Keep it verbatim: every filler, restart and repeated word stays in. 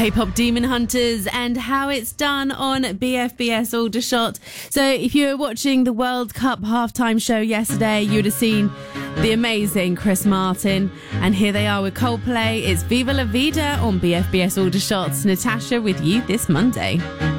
K-pop Demon Hunters and how it's done on B F B S Aldershot. So if you were watching the World Cup halftime show yesterday, you would have seen the amazing Chris Martin. And here they are with Coldplay. It's Viva La Vida on B F B S Aldershot. Natasha with you this Monday.